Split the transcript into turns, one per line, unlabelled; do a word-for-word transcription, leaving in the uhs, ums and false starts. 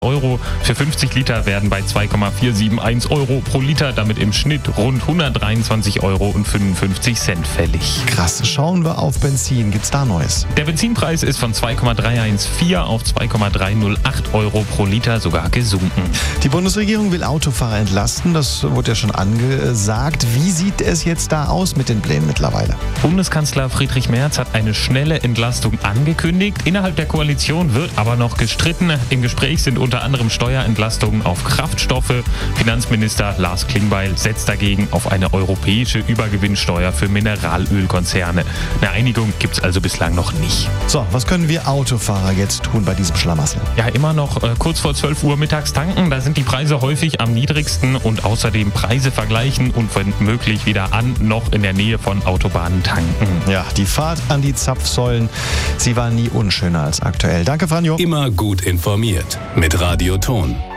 Euro. Für fünfzig Liter werden bei zwei Komma vier sieben eins Euro pro Liter damit im Schnitt rund hundertdreiundzwanzig Euro und fünfundfünfzig Cent fällig.
Krass, schauen wir auf Benzin. Gibt's da Neues?
Der Benzinpreis ist von zwei Komma drei eins vier auf zwei Komma drei null acht Euro pro Liter sogar gesunken.
Die Bundesregierung will Autofahrer entlasten, das wurde ja schon angesagt. Wie sieht es jetzt da aus mit den Plänen mittlerweile?
Bundeskanzler Friedrich Merz hat eine schnelle Entlastung angekündigt. Innerhalb der Koalition wird aber noch gestritten. Im Gespräch sind unter anderem Steuerentlastungen auf Kraftstoffe. Finanzminister Lars Klingbeil setzt dagegen auf eine europäische Übergewinnsteuer für Mineralölkonzerne. Eine Einigung gibt es also bislang noch nicht.
So, was können wir Autofahrer jetzt tun bei diesem Schlamassel?
Ja, immer noch äh, kurz vor zwölf Uhr mittags tanken. Da sind die Preise häufig am niedrigsten und außerdem Preise vergleichen und wenn möglich wieder an noch in der Nähe von Autobahnen tanken.
Ja, die Fahrt an die Zapfsäulen, sie war nie unschöner als aktuell. Danke, Franjo.
Immer gut informiert mit Radio Ton.